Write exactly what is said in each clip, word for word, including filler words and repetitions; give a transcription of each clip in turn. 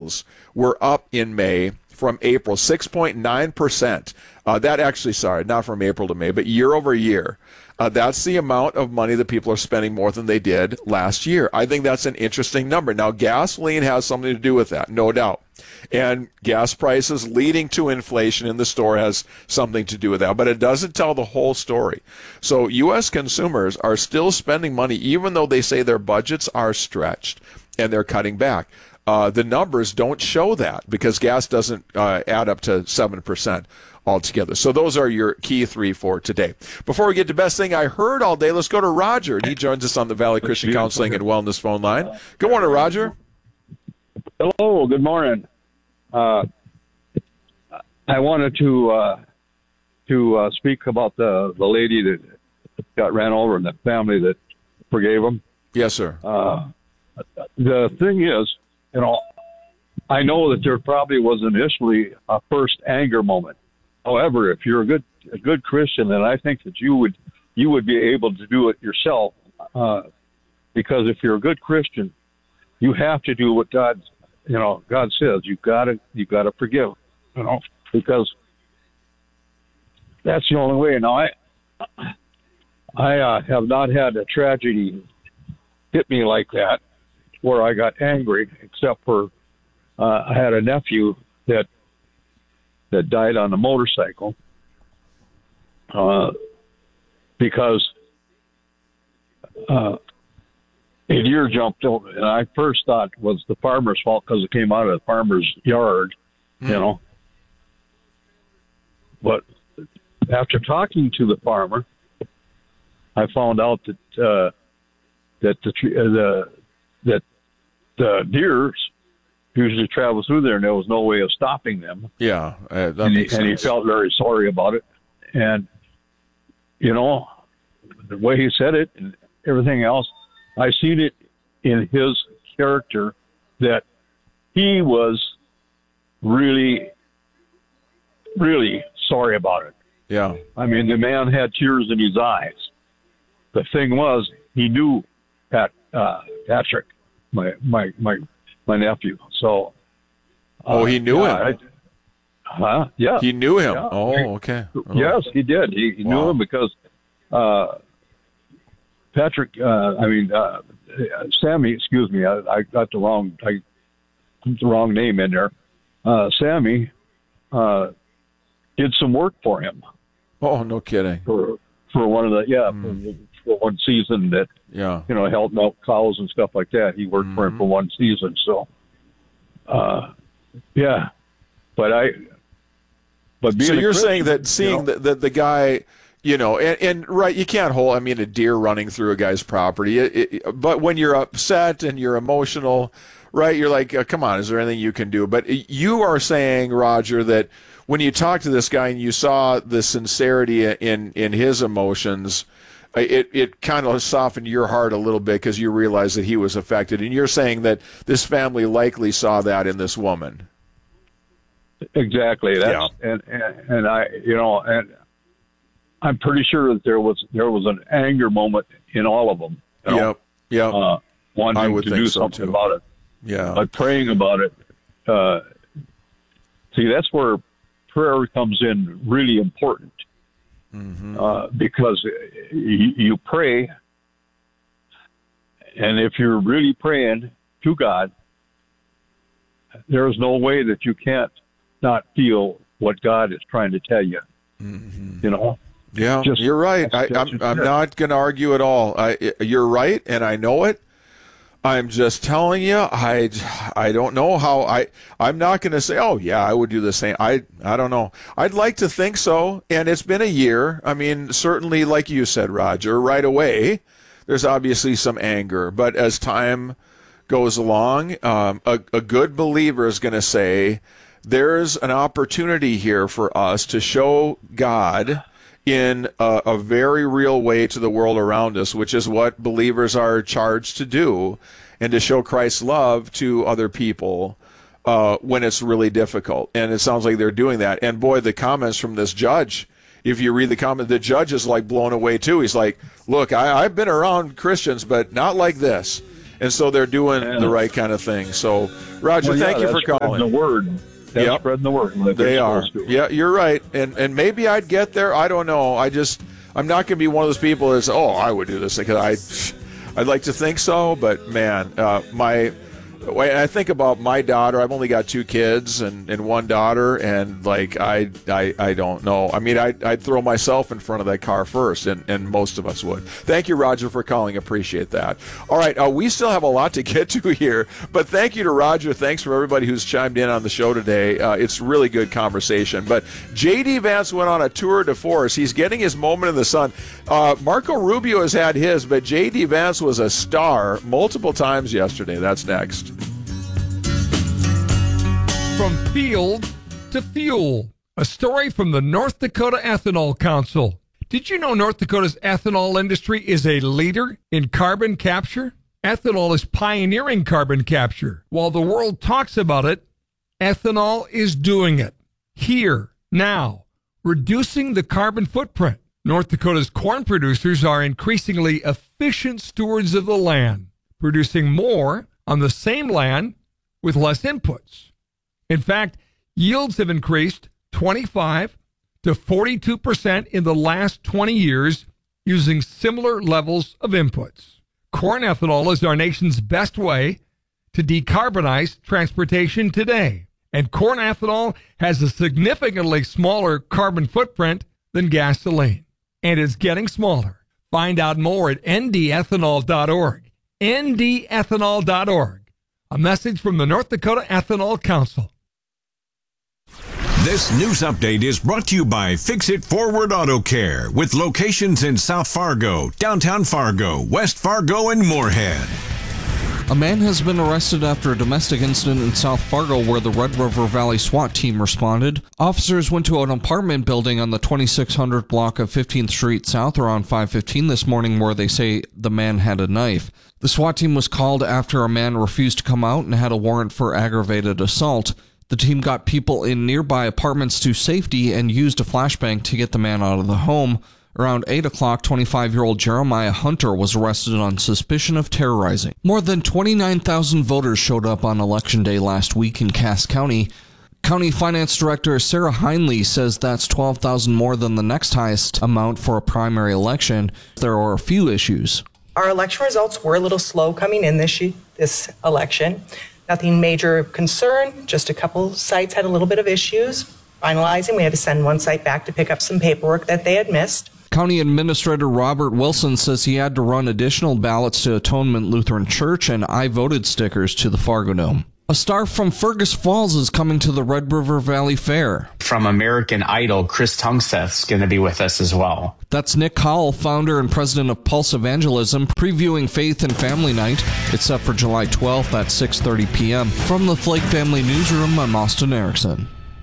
sales were up in May from April, six point nine percent. Uh, that actually, sorry, not from April to May, but year over year. Uh, that's the amount of money that people are spending more than they did last year. I think that's an interesting number. Now, gasoline has something to do with that, no doubt. And gas prices leading to inflation in the store has something to do with that. But it doesn't tell the whole story. So U S consumers are still spending money, even though they say their budgets are stretched and they're cutting back. Uh, the numbers don't show that because gas doesn't uh, add up to seven percent altogether. So those are your key three for today. Before we get to best thing I heard all day, let's go to Roger. And he joins us on the Valley Christian Counseling and Wellness phone line. Good morning, Roger. Hello, good morning. Uh, I wanted to uh, to uh, speak about the, the lady that got ran over and the family that forgave them. Yes, sir. Uh, the thing is, you know, I know that there probably was initially a first anger moment. However, if you're a good a good Christian, then I think that you would you would be able to do it yourself. Uh, because if you're a good Christian, you have to do what God, you know, God says. You gotta you gotta forgive, you know, because that's the only way. Now, I I uh, have not had a tragedy hit me like that where I got angry, except for uh, I had a nephew that that died on a motorcycle uh, because uh, a deer jumped over, and I first thought it was the farmer's fault because it came out of the farmer's yard, mm. you know. But after talking to the farmer, I found out that uh, that the uh, the that the deers usually travel through there, and there was no way of stopping them. Yeah, uh, that and, makes he, and he sense. felt very sorry about it. And, you know, the way he said it and everything else, I seen it in his character that he was really, really sorry about it. Yeah. I mean, the man had tears in his eyes. The thing was, he knew Pat, uh, Patrick, my, my, my, my nephew. So, oh, he knew uh, him. I, huh? Yeah. He knew him. Yeah. Oh, okay. Oh. Yes, he did. He, he Wow. knew him because uh, Patrick. Uh, I mean, uh, Sammy. Excuse me. I, I got the wrong. I put the wrong name in there. Uh, Sammy uh, did some work for him. Oh, no kidding. For for one of the yeah Mm. for, for one season that Yeah. you know helped milk cows and stuff like that. He worked Mm-hmm. for him for one season. So, uh, yeah, but I. But being So a you're Christian, saying that seeing you know, the, the the guy, you know, and, and right, you can't hold. I mean, a deer running through a guy's property. It, it, but when you're upset and you're emotional, right, you're like, oh, come on, is there anything you can do? But you are saying, Roger, that when you talk to this guy and you saw the sincerity in in his emotions, it it kind of softened your heart a little bit because you realized that he was affected. And you're saying that this family likely saw that in this woman. Exactly. That's, Yeah. and, and and I, you know, and I'm pretty sure that there was there was an anger moment in all of them. You know, Yep. Yep. uh, wanting I would to think do so, something too. about it, Yeah. but praying about it. Uh, see, that's where prayer comes in really important Mm-hmm. uh, because you, you pray, and if you're really praying to God, there is no way that you can't not feel what God is trying to tell you. Mm-hmm. You know? Yeah, Just- you're right. I, that's I'm just I'm it. not going to argue at all. I, you're right, and I know it. I'm just telling you, I, I don't know how I. I'm not going to say, oh yeah, I would do the same. I I don't know. I'd like to think so, and it's been a year. I mean, certainly, like you said, Roger, right away, there's obviously some anger, but as time goes along, um, a, a good believer is going to say, there's an opportunity here for us to show God in a, a very real way to the world around us, which is what believers are charged to do, and to show Christ's love to other people uh, when it's really difficult. And it sounds like they're doing that. And boy, the comments from this judge, if you read the comment, the judge is like blown away too. He's like, look, I, I've been around Christians, but not like this. and so they're doing Yeah. the right kind of thing. So, Roger, Well, yeah, thank you for that's spreading calling. the word. That's Yep. spreading the word. like They they're are. supposed to. Yeah, you're right. And and maybe I'd get there. I don't know. I just I'm not going to be one of those people that's oh I would do this because I I'd like to think so, but man, uh, my when I think about my daughter, I've only got two kids and, and one daughter, and like I, I I don't know. I mean, I'd, I'd throw myself in front of that car first, and, and most of us would. Thank you, Roger, for calling. Appreciate that. All right, uh, we still have a lot to get to here, but thank you to Roger. Thanks for everybody who's chimed in on the show today. Uh, it's really good conversation. But J D Vance went on a tour de force. He's getting his moment in the sun. Uh, Marco Rubio has had his, but J D Vance was a star multiple times yesterday. That's next. From field to fuel, a story from the North Dakota Ethanol Council. Did you know North Dakota's ethanol industry is a leader in carbon capture? Ethanol is pioneering carbon capture. While the world talks about it, ethanol is doing it. Here, now, reducing the carbon footprint. North Dakota's corn producers are increasingly efficient stewards of the land, producing more on the same land with less inputs. In fact, yields have increased twenty-five to forty-two percent in the last twenty years using similar levels of inputs. Corn ethanol is our nation's best way to decarbonize transportation today. And corn ethanol has a significantly smaller carbon footprint than gasoline. And it's getting smaller. Find out more at N D ethanol dot org. N D ethanol dot org. A message from the North Dakota Ethanol Council. This news update is brought to you by Fix It Forward Auto Care, with locations in South Fargo, downtown Fargo, West Fargo, and Moorhead. A man has been arrested after a domestic incident in South Fargo where the Red River Valley SWAT team responded. Officers went to an apartment building on the twenty-six hundred block of fifteenth Street South around five fifteen this morning where they say the man had a knife. The SWAT team was called after a man refused to come out and had a warrant for aggravated assault. The team got people in nearby apartments to safety and used a flashbang to get the man out of the home. Around eight o'clock, twenty-five-year-old Jeremiah Hunter was arrested on suspicion of terrorizing. More than twenty-nine thousand voters showed up on Election Day last week in Cass County. County Finance Director Sarah Heinley says that's twelve thousand more than the next highest amount for a primary election. There are a few issues. Our election results were a little slow coming in this, this election. Nothing major of concern, just a couple sites had a little bit of issues. Finalizing, we had to send one site back to pick up some paperwork that they had missed. County Administrator Robert Wilson says he had to run additional ballots to Atonement Lutheran Church and I voted stickers to the Fargo Dome. A star from Fergus Falls is coming to the Red River Valley Fair. From American Idol, Chris Tungseth's going to be with us as well. That's Nick Howell, founder and president of Pulse Evangelism, previewing Faith and Family Night. It's set for July twelfth at six thirty p.m. From the Flake Family Newsroom, I'm Austin Erickson.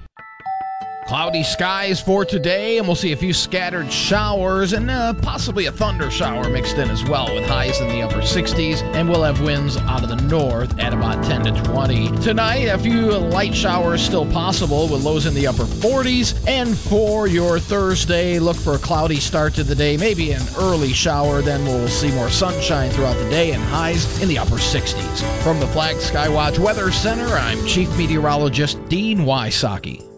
Cloudy skies for today, and we'll see a few scattered showers and uh, possibly a thunder shower mixed in as well, with highs in the upper sixties, and we'll have winds out of the north at about ten to twenty. Tonight, a few light showers still possible with lows in the upper forties, and for your Thursday, look for a cloudy start to the day, maybe an early shower, then we'll see more sunshine throughout the day and highs in the upper sixties. From the Flag Skywatch Weather Center, I'm Chief Meteorologist Dean Wysocki.